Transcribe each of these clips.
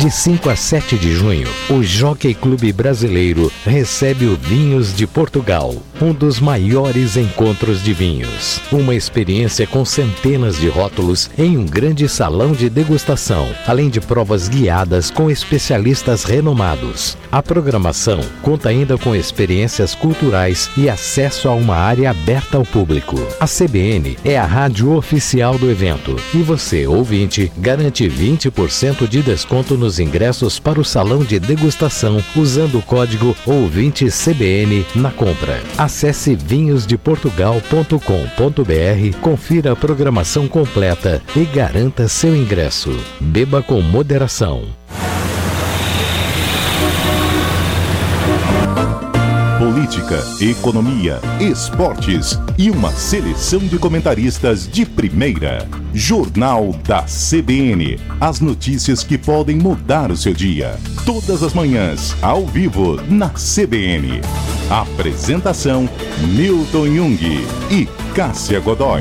De 5 a 7 de junho, o Jockey Clube Brasileiro recebe o Vinhos de Portugal, um dos maiores encontros de vinhos. Uma experiência com centenas de rótulos em um grande salão de degustação, além de provas guiadas com especialistas renomados. A programação conta ainda com experiências culturais e acesso a uma área aberta ao público. A CBN é a rádio oficial do evento e você, ouvinte, garante 20% de desconto nos ingressos para o salão de degustação usando o código OUVINTECBN na compra. Acesse vinhosdeportugal.com.br, confira a programação completa e garanta seu ingresso. Beba com moderação. Política, economia, esportes e uma seleção de comentaristas de primeira. Jornal da CBN. As notícias que podem mudar o seu dia. Todas as manhãs, ao vivo, na CBN. Apresentação: Milton Jung e Cássia Godoy.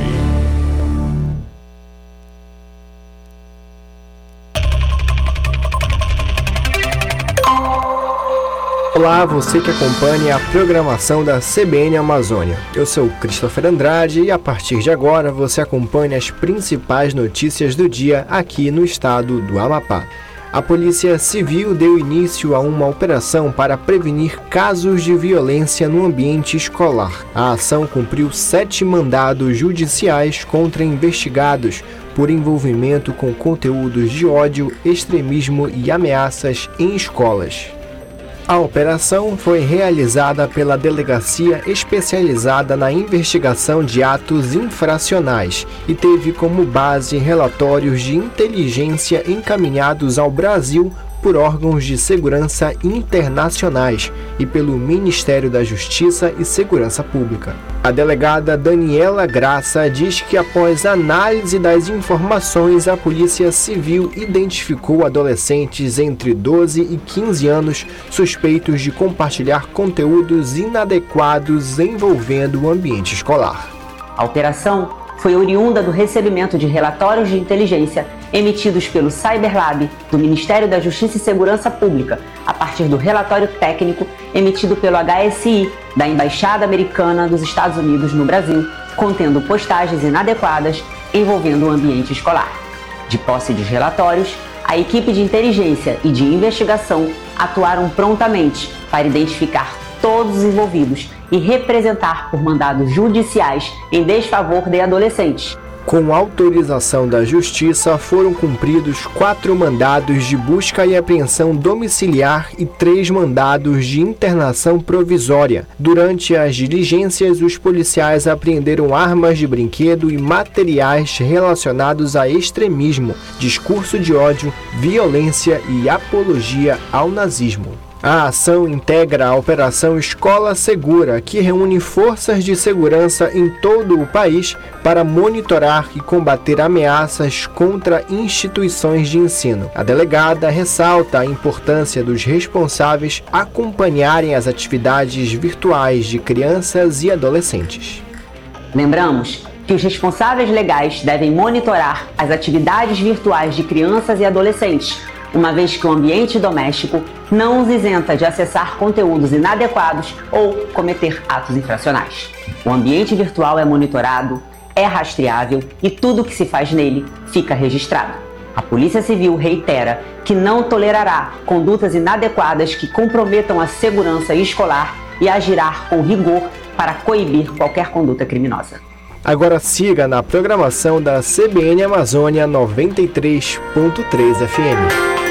Olá, você que acompanha a programação da CBN Amazônia. Eu sou Christopher Andrade e a partir de agora você acompanha as principais notícias do dia aqui no estado do Amapá. A Polícia Civil deu início a uma operação para prevenir casos de violência no ambiente escolar. A ação cumpriu 7 mandados judiciais contra investigados por envolvimento com conteúdos de ódio, extremismo e ameaças em escolas. A operação foi realizada pela Delegacia Especializada na Investigação de Atos Infracionais e teve como base relatórios de inteligência encaminhados ao Brasil por órgãos de segurança internacionais e pelo Ministério da Justiça e Segurança Pública. A delegada Daniela Graça diz que após análise das informações, a Polícia Civil identificou adolescentes entre 12 e 15 anos suspeitos de compartilhar conteúdos inadequados envolvendo o ambiente escolar. A operação foi oriunda do recebimento de relatórios de inteligência emitidos pelo Cyberlab do Ministério da Justiça e Segurança Pública, a partir do relatório técnico emitido pelo HSI, da Embaixada Americana dos Estados Unidos no Brasil, contendo postagens inadequadas envolvendo o ambiente escolar. De posse dos relatórios, a equipe de inteligência e de investigação atuaram prontamente para identificar todos os envolvidos e representar por mandados judiciais em desfavor de adolescentes. Com autorização da Justiça, foram cumpridos 4 mandados de busca e apreensão domiciliar e 3 mandados de internação provisória. Durante as diligências, os policiais apreenderam armas de brinquedo e materiais relacionados a extremismo, discurso de ódio, violência e apologia ao nazismo. A ação integra a Operação Escola Segura, que reúne forças de segurança em todo o país para monitorar e combater ameaças contra instituições de ensino. A delegada ressalta a importância dos responsáveis acompanharem as atividades virtuais de crianças e adolescentes. Lembramos que os responsáveis legais devem monitorar as atividades virtuais de crianças e adolescentes, uma vez que o ambiente doméstico não os isenta de acessar conteúdos inadequados ou cometer atos infracionais. O ambiente virtual é monitorado, é rastreável e tudo o que se faz nele fica registrado. A Polícia Civil reitera que não tolerará condutas inadequadas que comprometam a segurança escolar e agirá com rigor para coibir qualquer conduta criminosa. Agora siga na programação da CBN Amazônia 93.3 FM.